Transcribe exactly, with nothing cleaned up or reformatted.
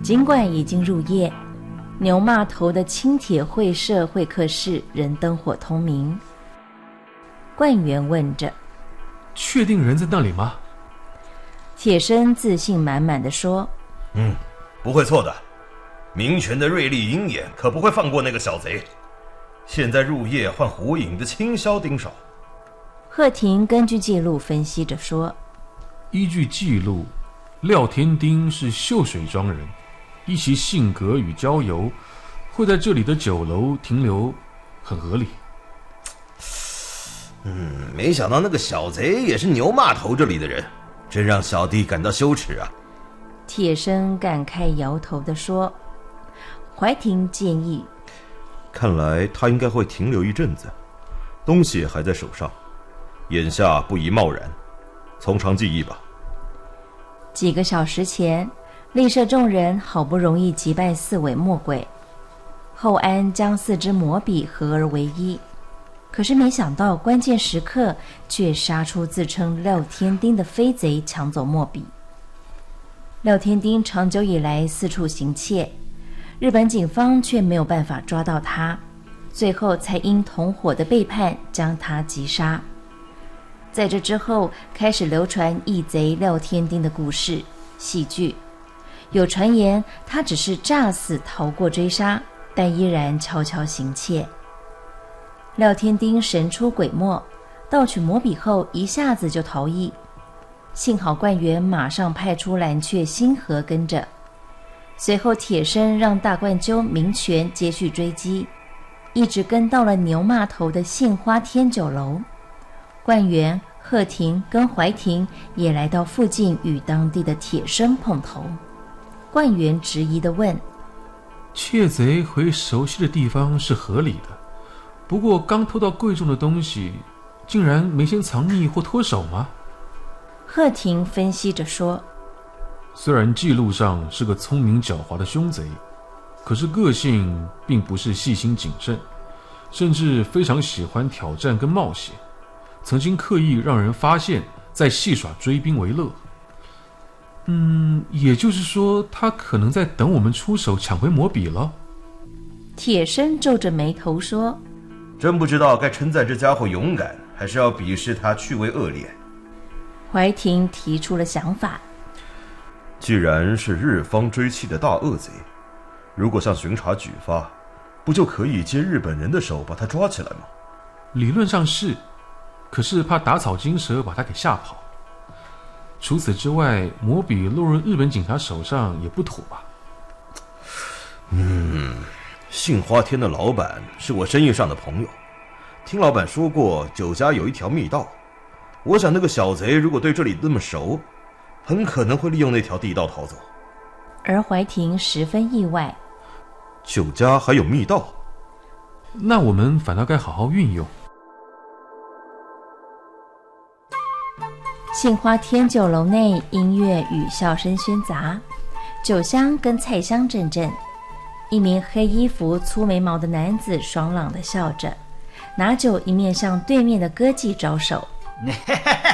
尽管已经入夜，牛骂头的青铁会社会客室仍灯火通明。冠元问着： 确定人在那里吗？ 铁生自信满满地说： 嗯，不会错的。明权的锐利鹰眼可不会放过那个小贼。现在入夜换火影的轻销盯梢。 贺廷根据记录分析着说： 依据记录，廖天丁是秀水庄人，依其性格与交游，会在这里的酒楼停留，很合理。 嗯，没想到那个小贼也是牛骂头这里的人，真让小弟感到羞耻啊。 铁生感慨摇头地说。怀廷建议： 看来他应该会停留一阵子，东西还在手上，眼下不宜贸然，从长计议吧。 几个小时前，立社众人好不容易击败四尾魔鬼，后安将四支魔笔合而为一，可是没想到关键时刻却杀出自称廖天丁的飞贼，抢走墨笔。廖天丁长久以来四处行窃，日本警方却没有办法抓到他，最后才因同伙的背叛将他击杀。在这之后，开始流传义贼廖天丁的故事戏剧，有传言他只是诈死逃过追杀，但依然悄悄行窃。廖天丁神出鬼没，盗取魔笔后一下子就逃逸，幸好冠元马上派出蓝雀星河跟着，随后铁生让大冠鸠明权接续追击，一直跟到了牛骂头的杏花天酒楼。冠元、贺廷跟怀廷也来到附近与当地的铁生碰头。冠元质疑地问： 窃贼回熟悉的地方是合理的，不过刚偷到贵重的东西，竟然没先藏匿或脱手吗？ 贺廷分析着说： 虽然记录上是个聪明狡猾的凶贼，可是个性并不是细心谨慎，甚至非常喜欢挑战跟冒险，曾经刻意让人发现，再戏耍追兵为乐。嗯，也就是说，他可能在等我们出手抢回魔笔了。 铁生皱着眉头说： 真不知道该称赞这家伙勇敢，还是要鄙视他趣味恶劣。 怀廷提出了想法： 既然是日方追缉的大恶贼，如果向巡查举发，不就可以借日本人的手把他抓起来吗？ 理论上是，可是怕打草惊蛇把他给吓跑。除此之外，魔笔落入日本警察手上也不妥吧？ 嗯，杏花天的老板是我生意上的朋友，听老板说过酒家有一条密道，我想那个小贼如果对这里那么熟，很可能会利用那条地道逃走。 而怀廷十分意外， 酒家还有密道？ 那我们反倒该好好运用。 杏花天酒楼内音乐与笑声喧杂，酒香跟菜香阵阵。一名黑衣服粗眉毛的男子爽朗地笑着，拿酒一面向对面的歌妓招手。